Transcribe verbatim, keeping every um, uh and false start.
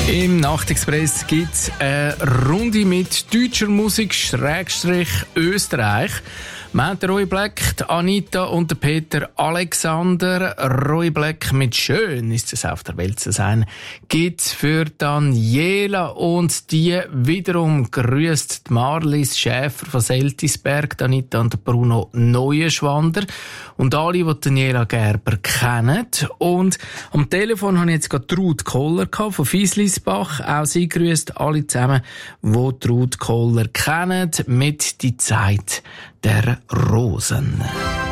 Im Nachtexpress gibt es eine Runde mit deutscher Musik Schrägstrich Österreich. Wir haben Roy Black, die Anita und den Peter Alexander. Roy Black mit «Schön ist es auf der Welt zu sein» gibt's für Daniela und die wiederum grüßt Marlies Schäfer von Seltisberg, Anita und Bruno Neuenschwander und alle, die Daniela Gerber kennen. Und am Telefon habe ich jetzt gerade Ruth Koller von Fieslisbach. Auch sie grüßt alle zusammen, die Ruth Koller kennen, mit «Die Zeit der Rosen».